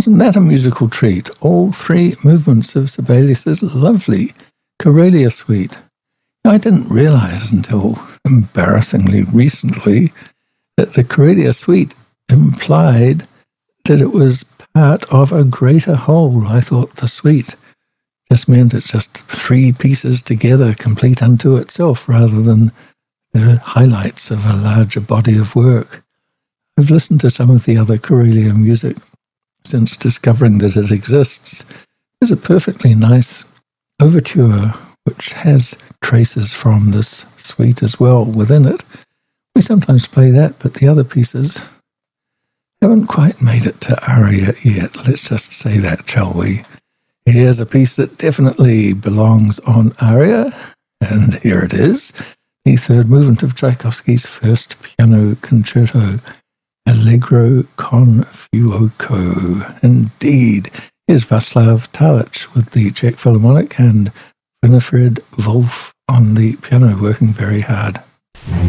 Wasn't that a musical treat? All three movements of Sibelius's lovely Karelia Suite. I didn't realize until embarrassingly recently that the Karelia Suite implied that it was part of a greater whole. I thought the suite just meant it's just three pieces together, complete unto itself, rather than the highlights of a larger body of work. I've listened to some of the other Karelia music since discovering that it exists. There's a perfectly nice overture which has traces from this suite as well within it. We sometimes play that, but the other pieces haven't quite made it to aria yet. Let's just say that, shall we? Here's a piece that definitely belongs on aria, and here it is, the third movement of Tchaikovsky's first piano concerto, Allegro con fuoco. Indeed, here's Václav Talic with the Czech Philharmonic and Winifred Wolf on the piano, working very hard.